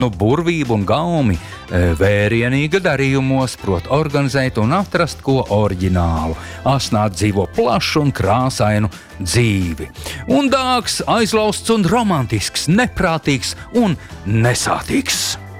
Burvība un gaumi vērienīga darījumos prot organizēt un atrast ko oriģinālu. Asnāt dzīvo plašu un krāsainu dzīvi. Un dāks, aizlausts un romantisks, neprātīgs un nesātīgs.